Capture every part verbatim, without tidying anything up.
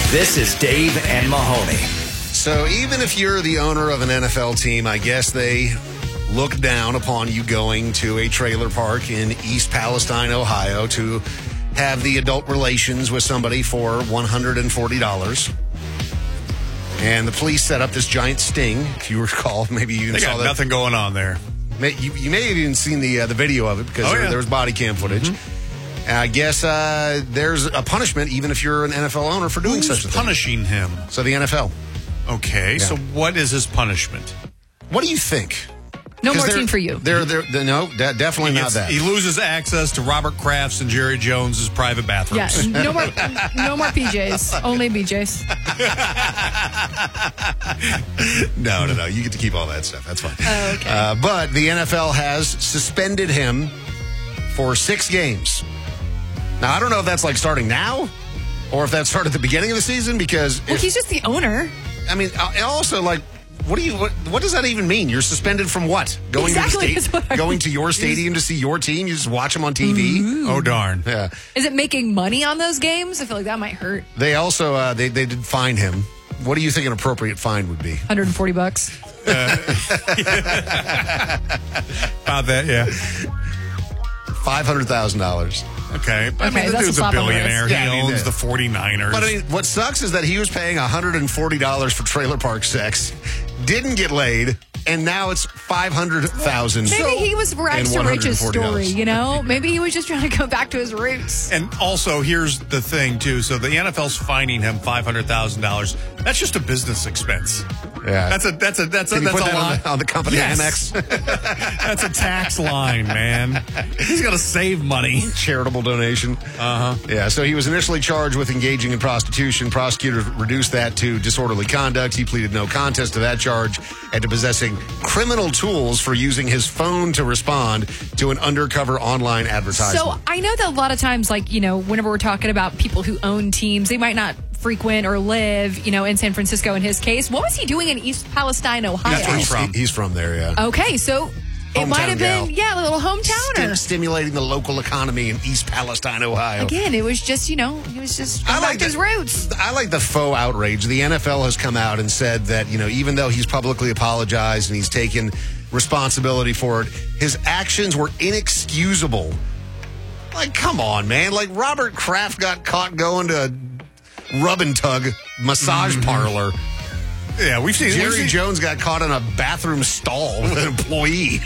This is Dave and Mahoney. So even if you're the owner of an N F L team, I guess they look down upon you going to a trailer park in East Palestine, Ohio to have the adult relations with somebody for one hundred forty dollars. And the police set up this giant sting. If you recall, maybe you they saw got that. nothing going on there. You, you may have even seen the uh, the video of it because oh, there, yeah. there was body cam footage. Mm-hmm. I guess uh, there's a punishment even if you're an N F L owner for doing Who's such a thing. punishing him? So the N F L. Okay, yeah. So what is his punishment? What do you think? No more team for you. They're, they're, they're, no, de- definitely he not gets, that. He loses access to Robert Kraft's and Jerry Jones's private bathrooms. Yeah, no more, no more P Js, only B Js. no, no, no. You get to keep all that stuff. That's fine. Oh, okay. Uh, but the N F L has suspended him for six games. Now, I don't know if that's like starting now or if that started at the beginning of the season because... Well, if, he's just the owner. I mean, also, like, what do you? What, what does that even mean? You're suspended from what? Going exactly to the sta- going mean. to your stadium to see your team? You just watch them on T V? Ooh. Oh, darn. Yeah. Is it making money on those games? I feel like that might hurt. They also, uh, they, they did fine him. What do you think an appropriate fine would be? one hundred forty bucks. Uh, About that, yeah. five hundred thousand dollars. Okay. Okay, I mean, the that's dude's a a slap on the billionaire. wrist. He Yeah, I mean, owns uh, the forty-niners. But I mean, what sucks is that he was paying one hundred forty dollars for trailer park sex, didn't get laid, and now it's five hundred thousand dollars. Maybe he was rags to riches story, you know? Maybe he was just trying to go back to his roots. And also, here's the thing, too. So the N F L's fining him five hundred thousand dollars. That's just a business expense. Yeah. That's a that's a that's Can a you that's put a that line on the, on the company yes. Amex? That's a tax line, man. He's got to save money. Charitable donation. Uh huh. Yeah. So he was initially charged with engaging in prostitution. Prosecutors reduced that to disorderly conduct. He pleaded no contest to that charge and to possessing criminal tools for using his phone to respond to an undercover online advertisement. So I know that a lot of times, like, you know, whenever we're talking about people who own teams, they might not frequent or live, you know, in San Francisco in his case. What was he doing in East Palestine, Ohio? That's where he's from. He's from there, yeah. Okay, so it might have gal. been, yeah, a little hometowner. Stim- stimulating the local economy in East Palestine, Ohio. Again, it was just, you know, he was just going I back like to his the- roots. I like the faux outrage. The N F L has come out and said that, you know, even though he's publicly apologized and he's taken responsibility for it, his actions were inexcusable. Like, come on, man. Like, Robert Kraft got caught going to a rub and tug massage mm-hmm. parlor. Yeah, we've seen Jerry we've seen, Jones got caught in a bathroom stall with an employee.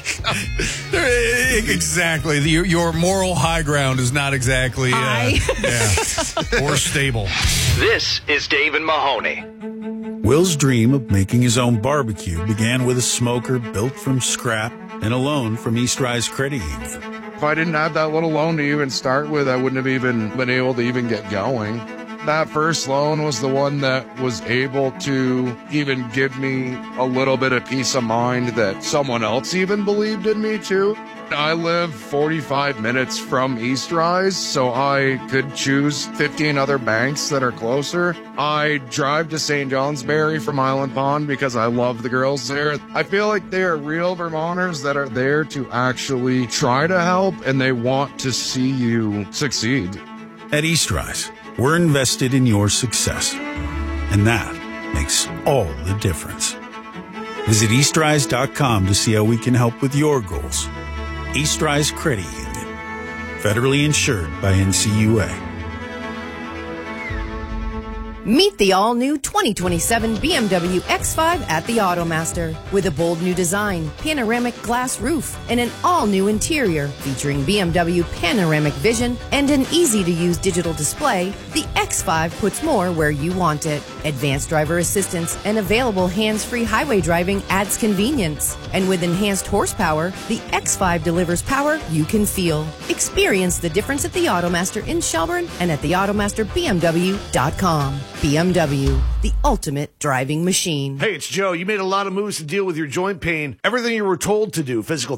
Exactly. The, your moral high ground is not exactly uh, yeah, or stable. This is Dave and Mahoney. Will's dream of making his own barbecue began with a smoker built from scrap and a loan from East Rise Credit Union. If I didn't have that little loan to even start with, I wouldn't have even been able to even get going. That first loan was the one that was able to even give me a little bit of peace of mind that someone else even believed in me too. I live forty-five minutes from East Rise, so I could choose fifteen other banks that are closer. I drive to Saint Johnsbury from Island Pond because I love the girls there. I feel like they are real Vermonters that are there to actually try to help, and they want to see you succeed. At East Rise, we're invested in your success, and that makes all the difference. Visit east rise dot com to see how we can help with your goals. East Rise Credit Union, federally insured by N C U A. Meet the all-new twenty twenty-seven B M W X five at the Automaster. With a bold new design, panoramic glass roof, and an all-new interior featuring B M W Panoramic Vision and an easy-to-use digital display, the X five puts more where you want it. Advanced driver assistance and available hands-free highway driving adds convenience. And with enhanced horsepower, the X five delivers power you can feel. Experience the difference at the Automaster in Shelburne and at the automaster b m w dot com. B M W, the ultimate driving machine. Hey, it's Joe. You made a lot of moves to deal with your joint pain. Everything you were told to do, physical